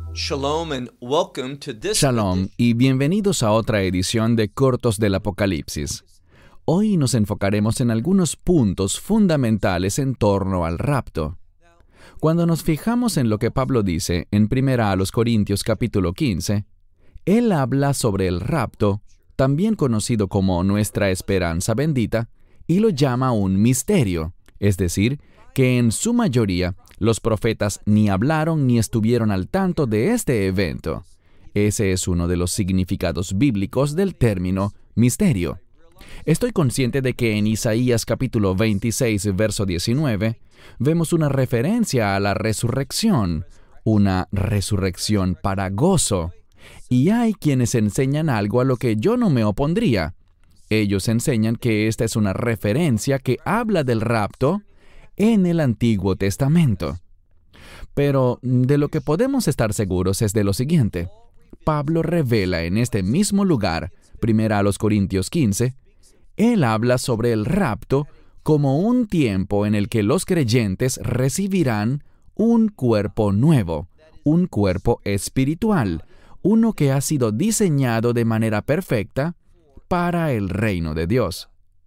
Shalom y bienvenidos a otra edición de Cortos del Apocalipsis. Hoy nos enfocaremos en algunos puntos fundamentales en torno al rapto. Cuando nos fijamos en lo que Pablo dice en 1 Corintios capítulo 15, él habla sobre el rapto, también conocido como nuestra esperanza bendita, y lo llama un misterio, es decir, que en su mayoría los profetas ni hablaron ni estuvieron al tanto de este evento. Ese es uno de los significados bíblicos del término misterio. Estoy consciente de que en Isaías capítulo 26, verso 19, vemos una referencia a la resurrección, una resurrección para gozo. Y hay quienes enseñan algo a lo que yo no me opondría. Ellos enseñan que esta es una referencia que habla del rapto en el Antiguo Testamento. Pero de lo que podemos estar seguros es de lo siguiente. Pablo revela en este mismo lugar, 1 Corintios 15, él habla sobre el rapto como un tiempo en el que los creyentes recibirán un cuerpo nuevo, un cuerpo espiritual, uno que ha sido diseñado de manera perfecta para el reino de Dios.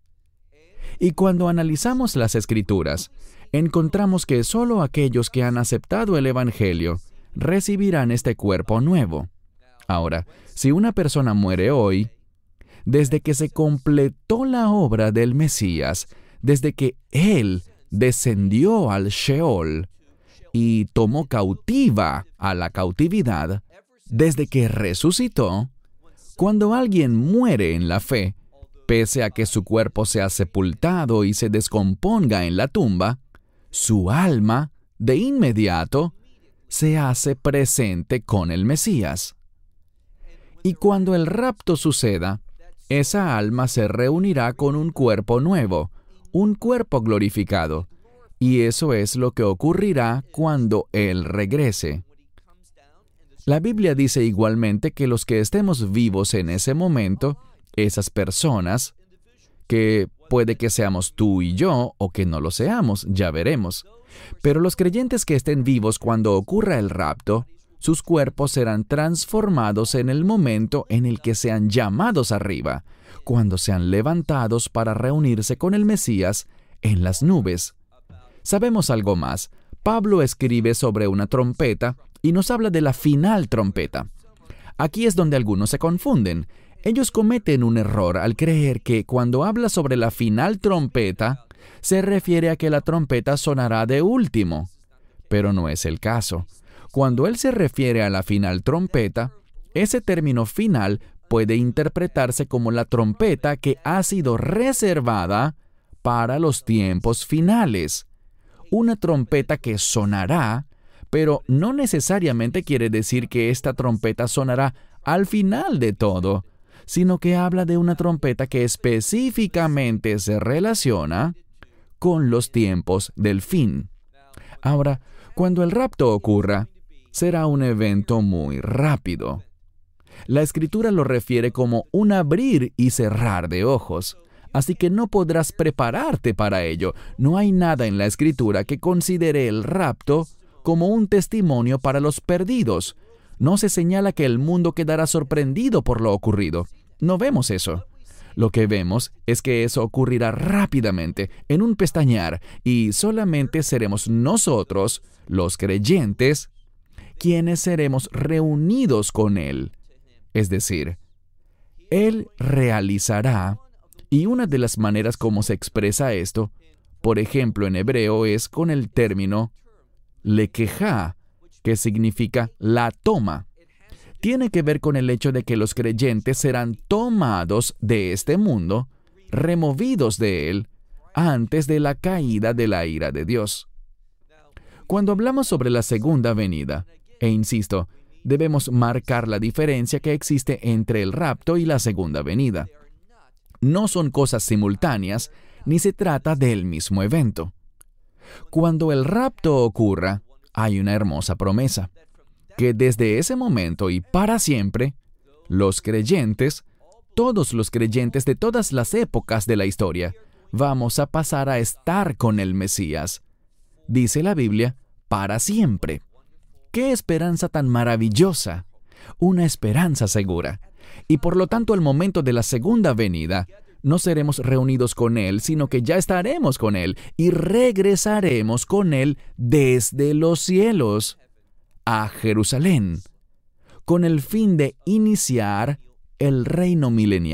Y cuando analizamos las Escrituras, encontramos que solo aquellos que han aceptado el Evangelio recibirán este cuerpo nuevo. Ahora, si una persona muere hoy, desde que se completó la obra del Mesías, desde que Él descendió al Sheol y tomó cautiva a la cautividad, desde que resucitó, cuando alguien muere en la fe, pese a que su cuerpo sea sepultado y se descomponga en la tumba, su alma, de inmediato, se hace presente con el Mesías. Y cuando el rapto suceda, esa alma se reunirá con un cuerpo nuevo, un cuerpo glorificado, y eso es lo que ocurrirá cuando Él regrese. La Biblia dice igualmente que los que estemos vivos en ese momento, esas personas, que puede que seamos tú y yo, o que no lo seamos, ya veremos. Pero los creyentes que estén vivos cuando ocurra el rapto, sus cuerpos serán transformados en el momento en el que sean llamados arriba, cuando sean levantados para reunirse con el Mesías en las nubes. Sabemos algo más. Pablo escribe sobre una trompeta y nos habla de la final trompeta. Aquí es donde algunos se confunden. Ellos cometen un error al creer que cuando habla sobre la final trompeta, se refiere a que la trompeta sonará de último. Pero no es el caso. Cuando él se refiere a la final trompeta, ese término final puede interpretarse como la trompeta que ha sido reservada para los tiempos finales. Una trompeta que sonará, pero no necesariamente quiere decir que esta trompeta sonará al final de todo, sino que habla de una trompeta que específicamente se relaciona con los tiempos del fin. Ahora, cuando el rapto ocurra, será un evento muy rápido. La Escritura lo refiere como un abrir y cerrar de ojos, así que no podrás prepararte para ello. No hay nada en la Escritura que considere el rapto como un testimonio para los perdidos. No se señala que el mundo quedará sorprendido por lo ocurrido. No vemos eso. Lo que vemos es que eso ocurrirá rápidamente, en un pestañear, y solamente seremos nosotros, los creyentes, quienes seremos reunidos con Él. Es decir, Él realizará, y una de las maneras como se expresa esto, por ejemplo en hebreo, es con el término lekejá, que significa la toma. Tiene que ver con el hecho de que los creyentes serán tomados de este mundo, removidos de él, antes de la caída de la ira de Dios. Cuando hablamos sobre la segunda venida, e insisto, debemos marcar la diferencia que existe entre el rapto y la segunda venida. No son cosas simultáneas, ni se trata del mismo evento. Cuando el rapto ocurra, hay una hermosa promesa, que desde ese momento y para siempre, los creyentes, todos los creyentes de todas las épocas de la historia, vamos a pasar a estar con el Mesías. Dice la Biblia, para siempre. ¡Qué esperanza tan maravillosa! Una esperanza segura. Y por lo tanto, al momento de la segunda venida, no seremos reunidos con Él, sino que ya estaremos con Él y regresaremos con Él desde los cielos a Jerusalén, con el fin de iniciar el reino milenial.